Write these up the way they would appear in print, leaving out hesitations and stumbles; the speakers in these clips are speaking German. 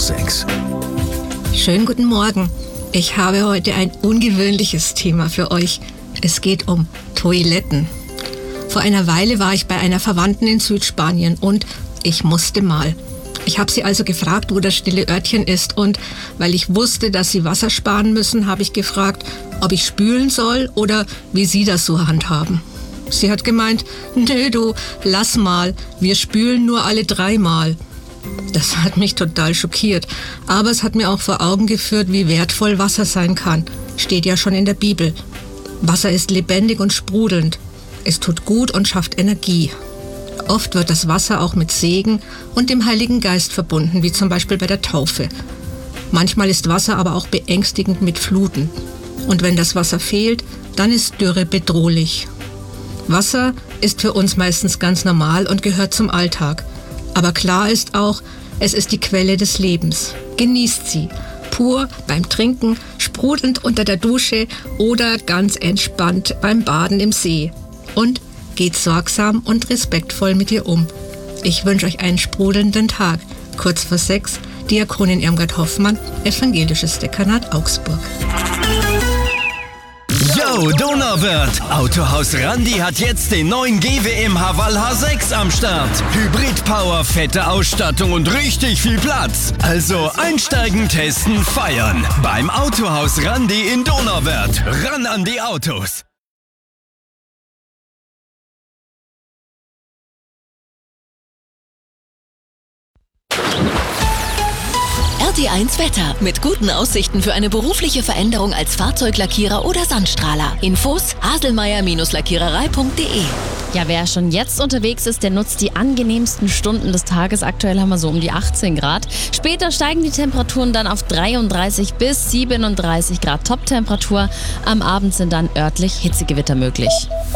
6. Schönen guten Morgen. Ich habe heute ein ungewöhnliches Thema für euch. Es geht um Toiletten. Vor einer Weile war ich bei einer Verwandten in Südspanien und ich musste mal. Ich habe sie also gefragt, wo das stille Örtchen ist, und weil ich wusste, dass sie Wasser sparen müssen, habe ich gefragt, ob ich spülen soll oder wie sie das so handhaben. Sie hat gemeint, nö du, lass mal, wir spülen nur alle 3 Mal. Das hat mich total schockiert, aber es hat mir auch vor Augen geführt, wie wertvoll Wasser sein kann. Steht ja schon in der Bibel. Wasser ist lebendig und sprudelnd. Es tut gut und schafft Energie. Oft wird das Wasser auch mit Segen und dem Heiligen Geist verbunden, wie zum Beispiel bei der Taufe. Manchmal ist Wasser aber auch beängstigend mit Fluten. Und wenn das Wasser fehlt, dann ist Dürre bedrohlich. Wasser ist für uns meistens ganz normal und gehört zum Alltag. Aber klar ist auch, es ist die Quelle des Lebens. Genießt sie. Pur beim Trinken, sprudelnd unter der Dusche oder ganz entspannt beim Baden im See. Und geht sorgsam und respektvoll mit ihr um. Ich wünsche euch einen sprudelnden Tag. Kurz vor 6, Diakonin Irmgard Hoffmann, Evangelisches Dekanat Augsburg. Yo, Donauwörth! Autohaus Randi hat jetzt den neuen GWM Haval H6 am Start. Hybrid-Power, fette Ausstattung und richtig viel Platz. Also einsteigen, testen, feiern. Beim Autohaus Randi in Donauwörth. Ran an die Autos! RT1 Wetter. Mit guten Aussichten für eine berufliche Veränderung als Fahrzeuglackierer oder Sandstrahler. Infos: haselmeier-lackiererei.de. Ja, wer schon jetzt unterwegs ist, der nutzt die angenehmsten Stunden des Tages. Aktuell haben wir so um die 18 Grad. Später steigen die Temperaturen dann auf 33 bis 37 Grad Top-Temperatur. Am Abend sind dann örtlich Hitzegewitter möglich.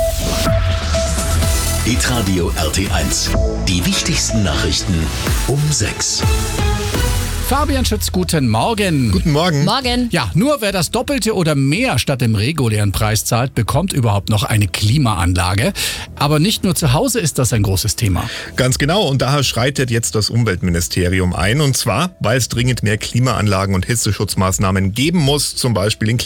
Hitradio RT1. Die wichtigsten Nachrichten um 6. Fabian Schütz, guten Morgen. Guten Morgen. Morgen. Ja, nur wer das Doppelte oder mehr statt dem regulären Preis zahlt, bekommt überhaupt noch eine Klimaanlage. Aber nicht nur zu Hause ist das ein großes Thema. Ganz genau, und daher schreitet jetzt das Umweltministerium ein. Und zwar, weil es dringend mehr Klimaanlagen und Hitzeschutzmaßnahmen geben muss, zum Beispiel in